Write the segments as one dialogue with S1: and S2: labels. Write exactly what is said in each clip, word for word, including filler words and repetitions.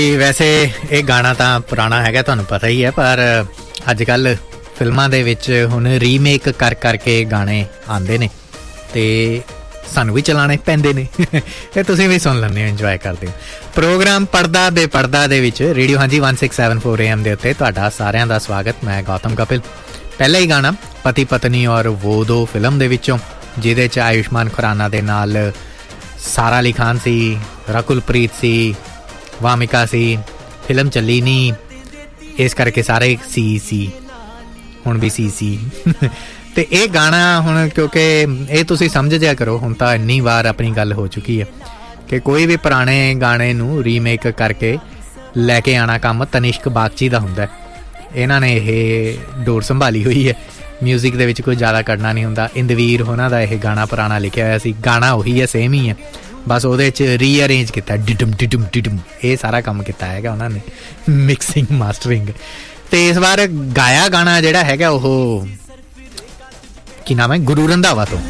S1: ਵੈਸੇ ਇਹ ਗਾਣਾ ਤਾਂ ਪੁਰਾਣਾ ਹੈਗਾ, ਤੁਹਾਨੂੰ ਪਤਾ ਹੀ ਹੈ, ਪਰ ਅੱਜ ਕੱਲ੍ਹ ਫਿਲਮਾਂ ਦੇ ਵਿੱਚ ਹੁਣ ਰੀਮੇਕ ਕਰ ਕਰਕੇ ਗਾਣੇ ਆਉਂਦੇ ਨੇ ਅਤੇ ਸਾਨੂੰ ਵੀ ਚਲਾਉਣੇ ਪੈਂਦੇ ਨੇ ਅਤੇ ਤੁਸੀਂ ਵੀ ਸੁਣ ਲੈਂਦੇ ਹੋ, ਇੰਜੋਏ ਕਰਦੇ ਹੋ। ਪ੍ਰੋਗਰਾਮ ਪੜ੍ਹਦਾ ਬੇਪੜ੍ਹਦਾ ਦੇ ਵਿੱਚ ਰੇਡੀਓ ਹਾਂਜੀ one six seven four A M ਦੇ ਉੱਤੇ ਤੁਹਾਡਾ ਸਾਰਿਆਂ ਦਾ ਸਵਾਗਤ। ਮੈਂ ਗੌਤਮ ਕਪਿਲ। ਪਹਿਲਾ ਹੀ ਗਾਣਾ ਪਤੀ ਪਤਨੀ ਔਰ ਵੋ ਦੋ ਫਿਲਮ ਦੇ ਵਿੱਚੋਂ, ਜਿਹਦੇ 'ਚ ਆਯੁਸ਼ਮਾਨ ਖੁਰਾਨਾ ਦੇ ਨਾਲ ਸਾਰਾ ਅਲੀ ਖਾਨ ਸੀ, ਰਕੁਲ ਪ੍ਰੀਤ ਸੀ, ਵਾਮਿਕਾ ਸੀ। ਫਿਲਮ ਚੱਲੀ ਨਹੀਂ, ਇਸ ਕਰਕੇ ਸਾਰੇ ਸੀ ਸੀ ਹੁਣ ਵੀ ਸੀ ਸੀ ਅਤੇ ਇਹ ਗਾਣਾ ਹੁਣ, ਕਿਉਂਕਿ ਇਹ ਤੁਸੀਂ ਸਮਝ ਜਿਆ ਕਰੋ, ਹੁਣ ਤਾਂ ਇੰਨੀ ਵਾਰ ਆਪਣੀ ਗੱਲ ਹੋ ਚੁੱਕੀ ਹੈ ਕਿ ਕੋਈ ਵੀ ਪੁਰਾਣੇ ਗਾਣੇ ਨੂੰ ਰੀਮੇਕ ਕਰਕੇ ਲੈ ਕੇ ਆਉਣਾ ਕੰਮ ਤਨਿਸ਼ਕ ਬਾਗਚੀ ਦਾ ਹੁੰਦਾ। ਇਹਨਾਂ ਨੇ ਇਹ ਡੋਰ ਸੰਭਾਲੀ ਹੋਈ ਹੈ। ਮਿਊਜ਼ਿਕ ਦੇ ਵਿੱਚ ਕੋਈ ਜ਼ਿਆਦਾ ਕਰਨਾ ਨਹੀਂ ਹੁੰਦਾ। ਇੰਦਵੀਰ ਉਹਨਾਂ ਦਾ ਇਹ ਗਾਣਾ ਪੁਰਾਣਾ ਲਿਖਿਆ ਹੋਇਆ ਸੀ। ਗਾਣਾ ਉਹੀ ਹੈ, ਸੇਮ ਹੀ ਹੈ, ਬਸ ਉਹਦੇ 'ਚ ਰੀਅਰੇਂਜ ਕੀਤਾ, ਡਿਡਮ ਡਿਡਮ ਡਿਡਮ, ਇਹ ਸਾਰਾ ਕੰਮ ਕੀਤਾ ਹੈਗਾ ਉਹਨਾਂ ਨੇ, ਮਿਕਸਿੰਗ ਮਾਸਟਰਿੰਗ। ਅਤੇ ਇਸ ਵਾਰ ਗਾਇਆ ਗਾਣਾ ਜਿਹੜਾ ਹੈਗਾ ਉਹ ਕੀ ਨਾਮ ਹੈ, ਗੁਰੂ ਰੰਧਾਵਾ ਤੋਂ।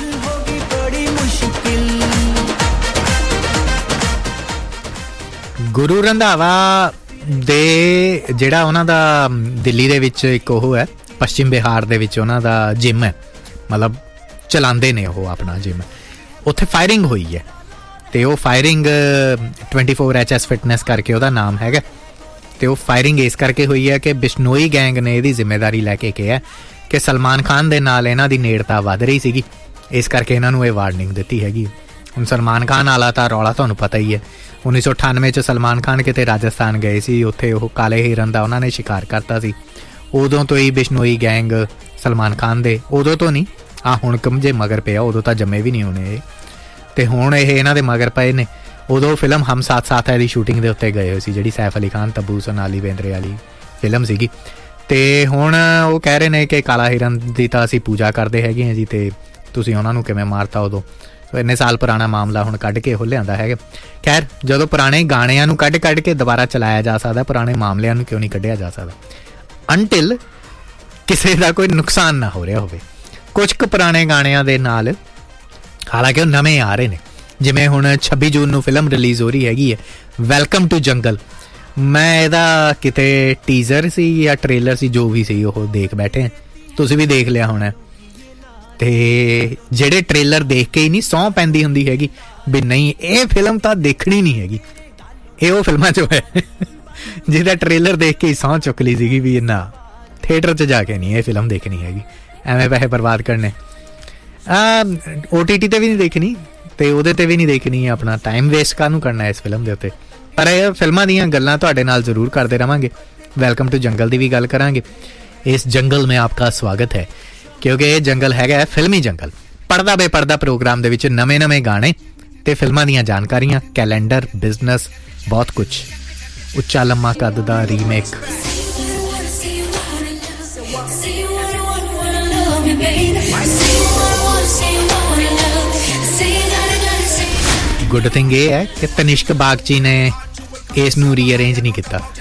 S1: ਗੁਰੂ ਰੰਧਾਵਾ ਦੇ ਜਿਹੜਾ ਉਹਨਾਂ ਦਾ ਦਿੱਲੀ ਦੇ ਵਿੱਚ ਇੱਕ ਉਹ ਹੈ, ਪੱਛਮ ਬਿਹਾਰ ਦੇ ਵਿੱਚ ਉਹਨਾਂ ਦਾ ਜਿੰਮ ਹੈ, ਮਤਲਬ ਚਲਾਉਂਦੇ ਨੇ ਉਹ ਆਪਣਾ ਜਿੰਮ। ਉੱਥੇ ਫਾਇਰਿੰਗ ਹੋਈ ਹੈ ਅਤੇ ਉਹ firing twenty four H S fitness ਕਰਕੇ ਉਹਦਾ ਨਾਮ ਹੈਗਾ। ਅਤੇ ਉਹ ਫਾਇਰਿੰਗ ਇਸ ਕਰਕੇ ਹੋਈ ਹੈ ਕਿ ਬਿਸ਼ਨੋਈ ਗੈਂਗ ਨੇ ਇਹਦੀ ਜ਼ਿੰਮੇਵਾਰੀ ਲੈ ਕੇ ਕਿਹਾ ਕਿ ਸਲਮਾਨ ਖਾਨ ਦੇ ਨਾਲ ਇਹਨਾਂ ਦੀ ਨੇੜਤਾ ਵੱਧ ਰਹੀ ਸੀਗੀ, ਇਸ ਕਰਕੇ ਇਹਨਾਂ ਨੂੰ ਇਹ ਵਾਰਨਿੰਗ ਦਿੱਤੀ ਹੈਗੀ। ਹੁਣ ਸਲਮਾਨ ਖਾਨ ਵਾਲਾ ਤਾਂ ਰੌਲਾ ਤੁਹਾਨੂੰ ਪਤਾ ਹੀ ਹੈ। ਉੱਨੀ ਸੌ ਅਠਾਨਵੇਂ 'ਚ ਸਲਮਾਨ ਖਾਨ ਕਿਤੇ ਰਾਜਸਥਾਨ ਗਏ ਸੀ, ਉੱਥੇ ਉਹ ਕਾਲੇ ਹਿਰਨ ਦਾ ਉਹਨਾਂ ਨੇ ਸ਼ਿਕਾਰ ਕਰਤਾ ਸੀ। ਉਦੋਂ ਤੋਂ ਹੀ ਬਿਸ਼ਨੋਈ ਗੈਂਗ ਸਲਮਾਨ ਖਾਨ ਦੇ, ਉਦੋਂ ਤੋਂ ਨਹੀਂ, ਆਹ ਹੁਣ ਕਮਜੇ ਮਗਰ ਪਿਆ, ਉਦੋਂ ਤਾਂ ਜੰਮੇ ਵੀ ਨਹੀਂ ਹੋਣੇ ਇਹ, ਅਤੇ ਹੁਣ ਇਹ ਇਹਨਾਂ ਦੇ ਮਗਰ ਪਏ ਨੇ। ਉਦੋਂ ਫਿਲਮ ਹਮ ਸਾਥ ਸਾਥ ਹੈ ਦੀ ਸ਼ੂਟਿੰਗ ਦੇ ਉੱਤੇ ਗਏ ਹੋਏ ਸੀ, ਜਿਹੜੀ ਸੈਫ ਅਲੀ ਖਾਨ, ਤੱਬੂ, ਸੋਨਾਲੀ ਬੇਂਦਰੇ ਵਾਲੀ ਫਿਲਮ ਸੀਗੀ। ਅਤੇ ਹੁਣ ਉਹ ਕਹਿ ਰਹੇ ਨੇ ਕਿ ਕਾਲਾ ਹਿਰਨ ਦੀ ਤਾਂ ਅਸੀਂ ਪੂਜਾ ਕਰਦੇ ਹੈਗੇ ਹਾਂ ਜੀ, ਅਤੇ ਤੁਸੀਂ ਉਹਨਾਂ ਨੂੰ ਕਿਵੇਂ ਮਾਰਤਾ ਉਦੋਂ। ਸੋ ਇੰਨੇ ਸਾਲ ਪੁਰਾਣਾ ਮਾਮਲਾ ਹੁਣ ਕੱਢ ਕੇ ਉਹ ਲਿਆਂਦਾ ਹੈਗਾ। ਖੈਰ, ਜਦੋਂ ਪੁਰਾਣੇ ਗਾਣਿਆਂ ਨੂੰ ਕੱਢ ਕੱਢ ਕੇ ਦੁਬਾਰਾ ਚਲਾਇਆ ਜਾ ਸਕਦਾ, ਪੁਰਾਣੇ ਮਾਮਲਿਆਂ ਨੂੰ ਕਿਉਂ ਨਹੀਂ ਕੱਢਿਆ ਜਾ ਸਕਦਾ, ਅਨਟਿਲ ਕਿਸੇ ਦਾ ਕੋਈ ਨੁਕਸਾਨ ਨਾ ਹੋ ਰਿਹਾ ਹੋਵੇ। ਕੁਛ ਕੁ ਪੁਰਾਣੇ ਗਾਣਿਆਂ ਦੇ ਨਾਲ, ਹਾਲਾਂਕਿ ਉਹ ਨਵੇਂ ਆ ਰਹੇ ਨੇ, ਜਿਵੇਂ ਹੁਣ ਛੱਬੀ ਜੂਨ ਨੂੰ ਫਿਲਮ ਰਿਲੀਜ਼ ਹੋ ਰਹੀ ਹੈਗੀ ਹੈ ਵੈਲਕਮ ਟੂ ਜੰਗਲ। ਮੈਂ ਇਹਦਾ ਕਿਤੇ ਟੀਜ਼ਰ ਸੀ ਜਾਂ ਟ੍ਰੇਲਰ ਸੀ, ਜੋ ਵੀ ਸੀ, ਉਹ ਦੇਖ ਬੈਠੇ, ਤੁਸੀਂ ਵੀ ਦੇਖ ਲਿਆ ਹੋਣਾ। ਅਤੇ ਜਿਹੜੇ ਟ੍ਰੇਲਰ ਦੇਖ ਕੇ ਹੀ ਨਹੀਂ ਸਹੁੰ ਪੈਂਦੀ ਹੁੰਦੀ ਹੈਗੀ ਵੀ ਨਹੀਂ ਇਹ ਫਿਲਮ ਤਾਂ ਦੇਖਣੀ ਨਹੀਂ ਹੈਗੀ, ਇਹ ਉਹ ਫਿਲਮਾਂ 'ਚੋਂ ਹੈ ਜਿਹਦਾ ਟ੍ਰੇਲਰ ਦੇਖ ਕੇ ਹੀ ਸਹੁੰ ਚੁੱਕ ਲਈ ਸੀਗੀ ਵੀ ਨਾ ਥੀਏਟਰ 'ਚ ਜਾ ਕੇ ਨਹੀਂ ਇਹ ਫਿਲਮ ਦੇਖਣੀ ਹੈਗੀ, ਐਵੇਂ ਪੈਸੇ ਬਰਬਾਦ ਕਰਨੇ, ਓ ਟੀ ਟੀ 'ਤੇ ਵੀ ਨਹੀਂ ਦੇਖਣੀ ਅਤੇ ਉਹਦੇ 'ਤੇ ਵੀ ਨਹੀਂ ਦੇਖਣੀ, ਆਪਣਾ ਟਾਈਮ ਵੇਸਟ ਕਾਹਨੂੰ ਕਰਨਾ ਇਸ ਫਿਲਮ ਦੇ ਉੱਤੇ। ਪਰ ਇਹ ਫਿਲਮਾਂ ਦੀਆਂ ਗੱਲਾਂ ਤੁਹਾਡੇ ਨਾਲ ਜ਼ਰੂਰ ਕਰਦੇ ਰਹਾਂਗੇ। ਵੈਲਕਮ ਟੂ ਜੰਗਲ ਦੀ ਵੀ ਗੱਲ ਕਰਾਂਗੇ। ਇਸ ਜੰਗਲ ਮੇਂ ਆਪਕਾ ਸਵਾਗਤ ਹੈ, ਕਿਉਂਕਿ ਇਹ ਜੰਗਲ ਹੈਗਾ ਫਿਲਮੀ ਜੰਗਲ। ਪੜ੍ਹਦਾ ਬੇਪੜ੍ਹਦਾ ਪ੍ਰੋਗਰਾਮ ਦੇ ਵਿੱਚ ਨਵੇਂ ਨਵੇਂ ਗਾਣੇ ਅਤੇ ਫਿਲਮਾਂ ਦੀਆਂ ਜਾਣਕਾਰੀਆਂ, ਕੈਲੰਡਰ, ਬਿਜ਼ਨਸ, ਬਹੁਤ ਕੁਛ। ਉੱਚਾ ਲੰਮਾ ਕੱਦ ਦਾ ਰੀਮੇਕ। ਗੁੱਡ ਥਿੰਗ ਇਹ ਹੈ ਕਿ ਤਨਿਸ਼ਕ ਬਾਗਚੀ ਨੇ ਇਸ ਨੂੰ ਰੀਅਰੇਂਜ ਨਹੀਂ ਕੀਤਾ,